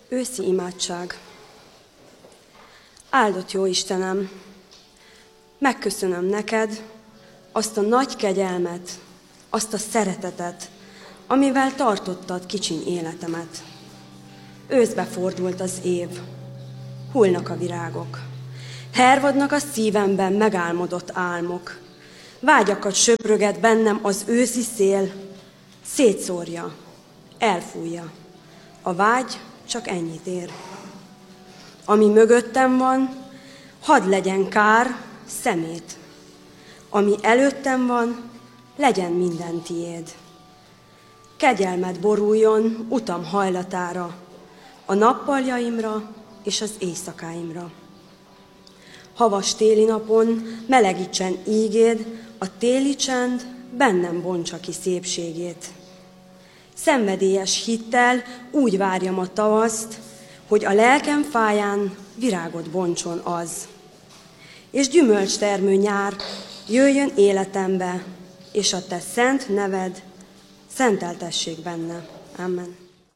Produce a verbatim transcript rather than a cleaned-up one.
Őszi imádság. Áldott jó Istenem, megköszönöm neked azt a nagy kegyelmet, azt a szeretetet, amivel tartottad kicsiny életemet. Őszbe fordult az év, hullnak a virágok, hervadnak a szívemben megálmodott álmok, vágyakat söpröget bennem az őszi szél, szétszórja, elfújja, a vágy csak ennyit ér. Ami mögöttem van, hadd legyen kár, szemét. Ami előttem van, legyen minden tiéd. Kegyelmed boruljon utam hajlatára, a nappaljaimra és az éjszakáimra. Havas téli napon melegítsen ígéd, a téli csend bennem bontsa ki szépségét. Szenvedélyes hittel úgy várjam a tavaszt, hogy a lelkem fáján virágot bontson az. És gyümölcstermő nyár jöjjön életembe, és a te szent neved szenteltessék benne. Amen.